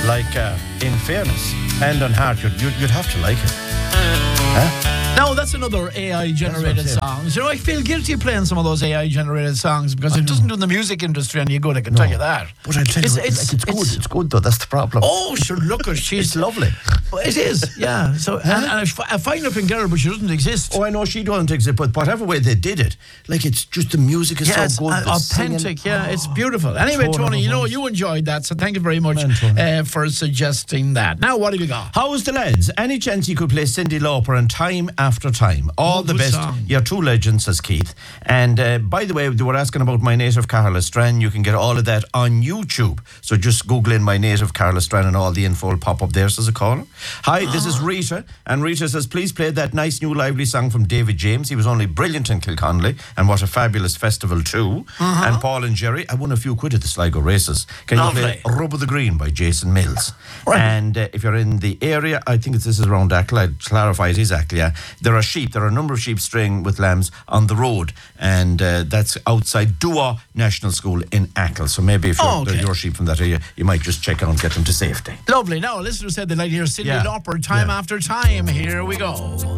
like, in fairness, hand on heart, you'd have to like it. Huh? No, that's another AI-generated song. You know, I feel guilty playing some of those AI-generated songs because it doesn't do the music industry any good, I can tell you that. But I'll tell you, it's good. It's good, though. That's the problem. Oh, sure, look at she's It's lovely. It is, yeah. So, and a fine-looking girl, but she doesn't exist. Oh, I know she doesn't exist, but whatever way they did it, like, it's just the music is so good. Authentic, it's beautiful. Anyway, Tony, you know, you enjoyed that, so thank you very much for suggesting that. Now, what have you got? How's the lads? Any chance you could play Cyndi Lauper and Time After Time? All the best. Song. You're true legends, says Keith. And by the way, they were asking about My Native Carla Strand. You can get all of that on YouTube. So just Google in My Native Carla Strand and all the info will pop up there, says a caller. Hi, this is Rita. And Rita says, please play that nice new lively song from David James. He was only brilliant in Kilconnelly. And what a fabulous festival too. And Paul and Jerry, I won a few quid at the Sligo races. Can you play Rub of the Green by Jason Mills? Right. And if you're in the area, I think this is around Ackle. I'd clarify it is Ackle, yeah. There are sheep. There are a number of sheep straying with lambs on the road, and that's outside Dua National School in Ackle. So maybe if you're your sheep from that area, you might just check out and get them to safety. Lovely. Now, listeners said they'd like to hear Cyndi Lauper, Time After Time. Here we go.